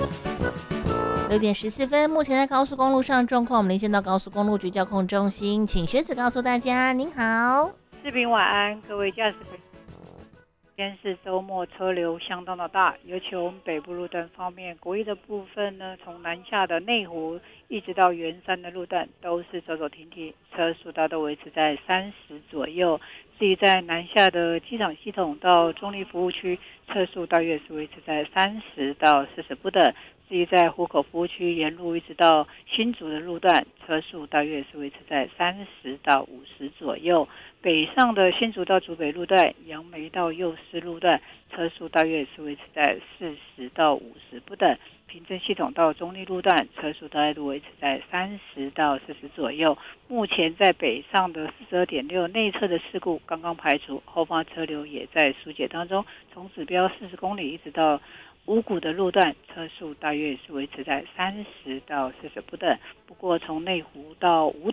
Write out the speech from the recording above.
6点14分，目前在高速公路上状况，我们连线到高速公路局交控中心，请学子告诉大家。您好， 视频晚安，各位驾驶朋友。今天是周末，车流相当的大，尤其我们北部路段方面，国一的部分呢，从南下的内湖一直到圆山的路段都是走走停停，车速大都维持在30左右。至于在南下的机场系统到中立服务区，车速大约是维持在30到40不等。至于在湖口服务区沿路一直到新竹的路段，车速大约是维持在30到50左右。北上的新竹到竹北路段、杨梅到幼师路段，车速大约是维持在40到50不等。平镇系统到中立路段，车速大概都维持在30到40左右。目前在北上的42.6内侧的事故刚刚排除，后方车流也在疏解当中。从指标40公里一直到五股的路段，车速大约是维持在30到40不等。不过从内湖到五